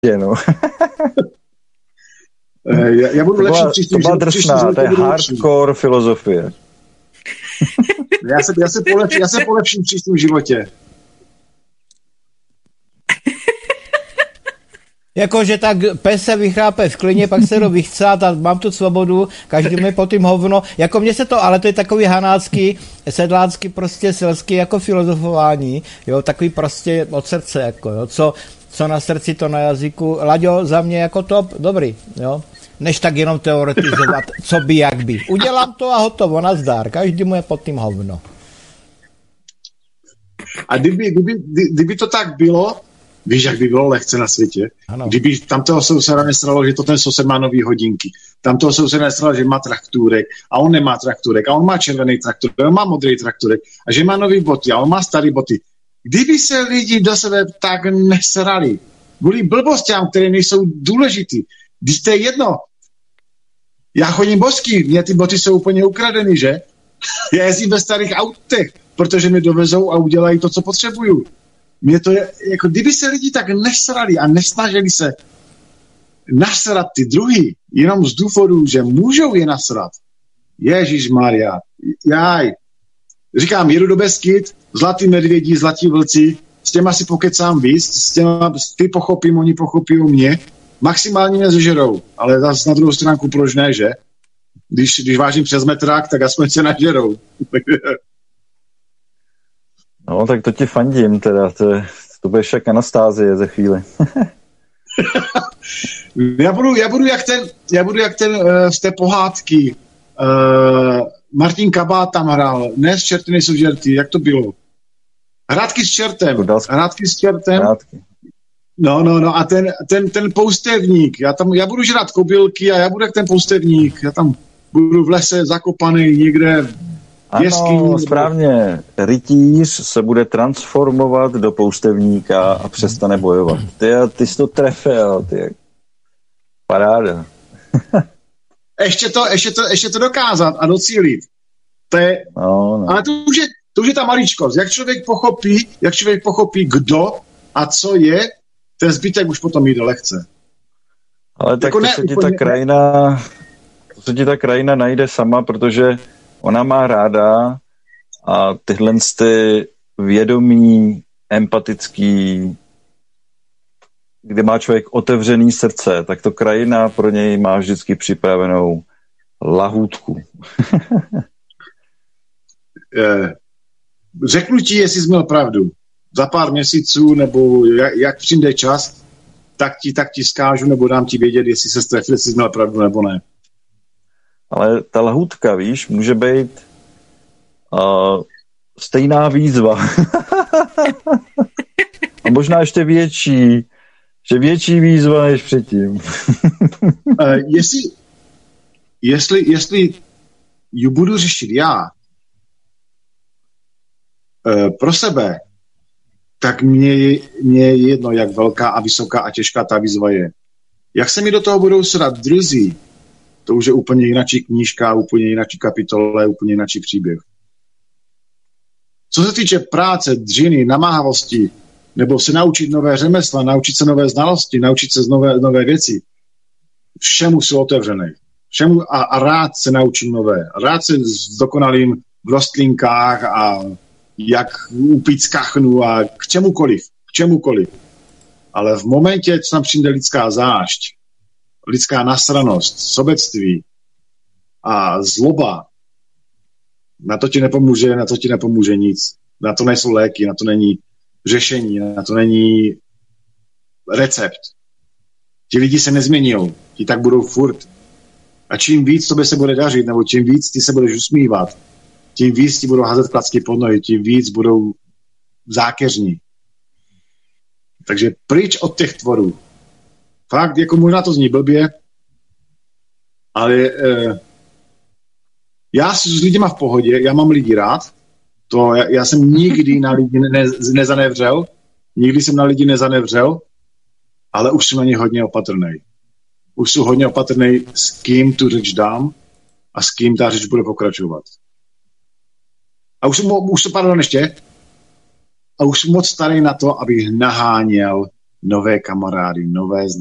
no. Já budu lepší příštím. To byla drsná, to je hardcore filozofie. Já se polepším v příštím životě. Jakože tak pes se vychrápe v klině, pak se jdu vychcát a mám tu svobodu, každý mě po tím hovno. Jako mně se to, ale to je takový hanácký, sedlácký, prostě selský jako filozofování, jo, takový prostě od srdce, jako, jo, co na srdci, to na jazyku. Laďo, za mě jako top, dobrý, jo. Než tak jenom teoretizovat, co by, jak by. Udělám to a hotovo, nazdar, každý mu je pod tím hovno. A kdyby to tak bylo, víš, jak by bylo lehce na světě? Ano. Kdyby tam toho souseda nesralo, že to ten soused má nový hodinky. Tam toho souseda nesralo, že má trakturek a on nemá trakturek a on má červený trakturek a on má modrý trakturek a že má nový boty a on má starý boty. Kdyby se lidi do sebe tak nesrali, kvůli blbostem, které nejsou důležitý, když to je jedno, já chodím boský, mě ty boty jsou úplně ukradený, že? Já jezdím ve starých autech, protože mi dovezou a udělají to, co potřebuju. Mě to je, jako kdyby se lidi tak nesrali a nesnažili se nasrat ty druhý, jenom z důvodu, že můžou je nasrat. Ježišmarja, jaj. Říkám, jedu do Beskyd, zlatý medvědí, zlatí vlci, s těma si pokecám víc, s těma ty pochopím, oni pochopí mě, maximálně mě zežerou, ale zase na druhou stránku proč ne, že? Když vážím přes metrák, tak aspoň se nažerou. No, tak to ti fandím teda, to budeš jak Anastázie ze chvíli. já budu jak ten z té pohádky. Martin Kabát tam hrál, ne z Čerty nejsou žerty, jak to bylo? Hrádky s čertem. No, a ten poustevník, já budu žrát kobylky a já budu jak ten poustevník, já tam budu v lese zakopaný někde. Ano, správně. Rytíř se bude transformovat do poustevníka a přestane bojovat. Ty jsi to trefil, ty. Paráda. ještě to dokázat a docílit. To je, no. Ale to už je ta maličkost. Jak člověk pochopí, kdo a co je, ten zbytek už potom jde lehce. Ale tak jako to se ti ta krajina najde sama, protože ona má ráda a tyhle ty vědomí, empatický, kde má člověk otevřený srdce, tak to krajina pro něj má vždycky připravenou lahůdku. Řeknu ti, jestli jsi měl pravdu. Za pár měsíců, nebo jak přijde čas, tak ti zkážu, nebo dám ti vědět, jestli se strefil, jestli jsi měl pravdu, nebo ne. Ale ta lahůdka, víš, může být stejná výzva. A možná ještě větší výzva než předtím. Jestli ji budu řešit já pro sebe, tak mě je jedno, jak velká a vysoká a těžká ta výzva je. Jak se mi do toho budou srat druzí, to už je úplně jináčí knížka, úplně jináčí kapitole, úplně jináčí příběh. Co se týče práce, dřiny, namáhavosti, nebo se naučit nové řemesla, naučit se nové znalosti, naučit se nové věci, všemu jsou otevřený. Všemu a rád se naučím nové. Rád se zdokonalím v rostlinkách a jak upít z kachnu a k čemukoliv. Ale v momentě, co tam přijde lidská zášť, lidská nasranost, sobectví a zloba, na to ti nepomůže nic. Na to nejsou léky, na to není řešení, na to není recept. Ti lidi se nezmění, ti tak budou furt. A čím víc tobě se bude dařit, nebo čím víc ty se budeš usmívat, tím víc ti budou házet klacky pod nohy, tím víc budou zákeřní. Takže pryč od těch tvorů. Fakt, jako možná to zní blbě, ale já s lidima v pohodě, já mám lidi rád, já jsem nikdy na lidi nezanevřel, ale už jsem na ně hodně opatrnej. Už jsem hodně opatrnej, s kým tu řeč dám a s kým ta řeč bude pokračovat. A už jsem moc starý na to, abych naháněl nové kamarády, nové